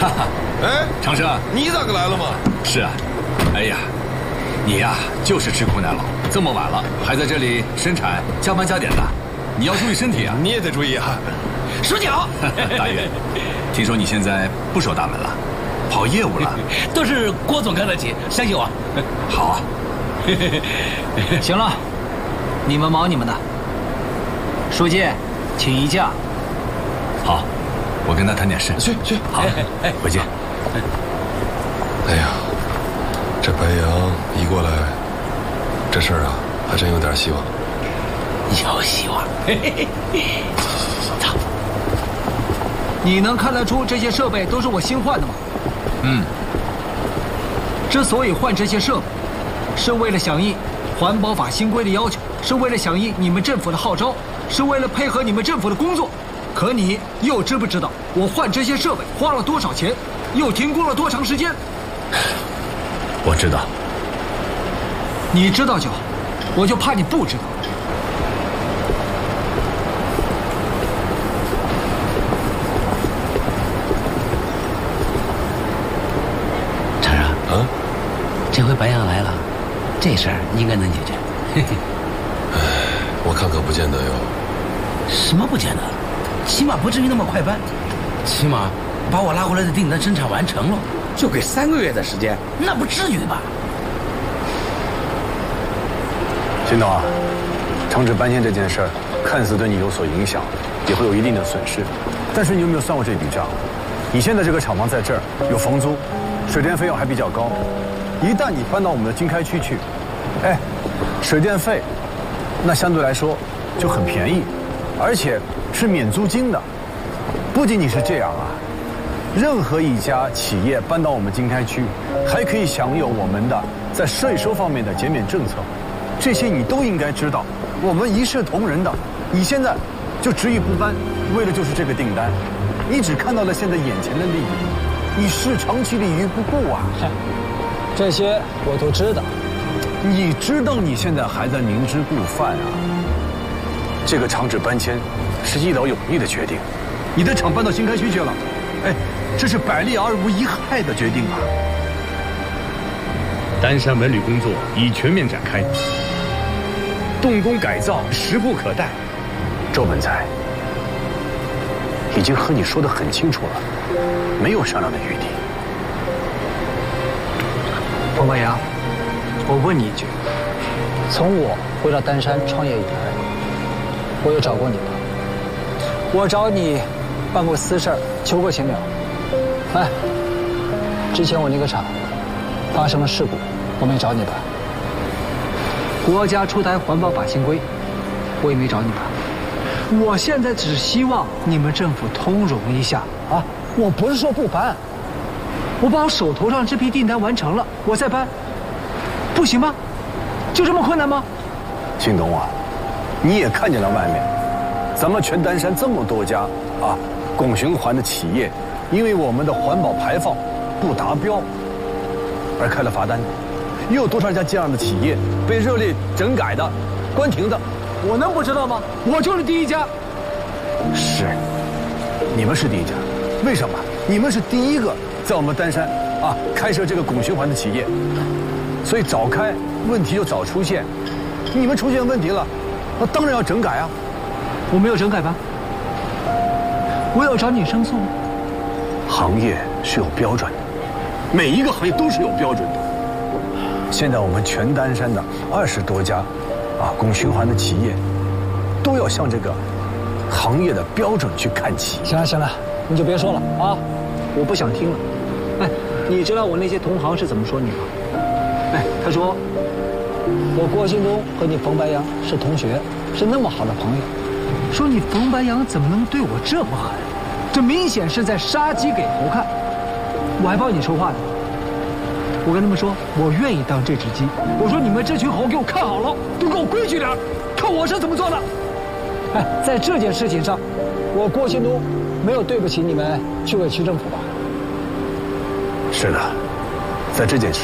哈哈， 哎， 长生， 你咋个来了嘛？ 是啊，哎呀，你呀就是吃苦耐劳，这么晚了还在这里生产，加班加点的，你要注意身体啊。 你也得注意啊。 书记好， 大岳，听说你现在不守大门了，跑业务了？ 都是郭总看得起，相信我。 好啊。 行了，你们忙你们的。书记，请移驾。 好，我跟他谈点事。 去。 好，回见。 哎呀，这白杨移过来，这事儿啊，还真有点希望。 有希望。走。 你能看得出这些设备都是我新换的吗？之所以换这些设备，是为了响应环保法新规的要求，是为了响应你们政府的号召，是为了配合你们政府的工作。可你又知不知道我换这些设备花了多少钱，又停工了多长时间？ 我知道。 你知道就好，我就怕你不知道。 长生， 啊， 这回白杨来了，这事儿应该能解决。 我看可不见得哟。 什么不见得？起码不至于那么快办，起码把我拉回来的订单生产完成了，就给3个月的时间，那不至于吧？ 秦董啊，厂址搬迁这件事儿，看似对你有所影响，也会有一定的损失，但是你有没有算过这笔账？你现在这个厂房在这儿有房租，水电费用还比较高，一旦你搬到我们的经开区去，哎，水电费那相对来说就很便宜，而且是免租金的。不仅仅是这样啊，任何一家企业搬到我们经开区，还可以享有我们的在税收方面的减免政策，这些你都应该知道。我们一视同仁的，你现在就执意不搬，为的就是这个订单。你只看到了现在眼前的利益，你视长期利于不顾啊！ 这些我都知道。 你知道你现在还在明知故犯啊？这个厂址搬迁是一劳永逸的决定，你的厂搬到新开区去了，哎，这是百利而无一害的决定啊！ 丹山文旅工作已全面展开，动工改造势不可待。 周本裁，已经和你说得很清楚了，没有商量的余地。 彭白杨，我问你一句，从我回到丹山创业以来，我有找过你吗？我找你办过私事儿，求过钱没有？哎，之前我那个厂发生了事故，我没找你吧？国家出台环保法新规，我也没找你吧？我现在只希望你们政府通融一下啊！我不是说不搬，我把我手头上这批订单完成了，我再搬，不行吗？就这么困难吗？ 靳东啊，你也看见了外面，咱们全丹山这么多家啊汞循环的企业，因为我们的环保排放不达标而开了罚单，又有多少家这样的企业被热烈整改的、关停的？我能不知道吗？我就是第一家。是，你们是第一家，为什么？你们是第一个在我们丹山啊开设这个汞循环的企业，所以早开问题就早出现。你们出现问题了，那当然要整改啊。 我没有整改吧？我有找你申诉吗？ 行业是有标准的，每一个行业都是有标准的。现在我们全丹山的20多家啊汞循环的企业，都要向这个行业的标准去看齐。行了行了，你就别说了啊，我不想听了。哎，你知道我那些同行是怎么说你吗？哎，他说我郭新东和你冯白杨是同学，是那么好的朋友，说你冯白杨怎么能对我这么狠？这明显是在杀鸡给猴看。我还帮你说话呢。我跟他们说，我愿意当这只鸡。我说你们这群猴给我看好了，都给我规矩点，看我是怎么做的。哎，在这件事情上，我郭新东没有对不起你们区委区政府吧？是的，在这件事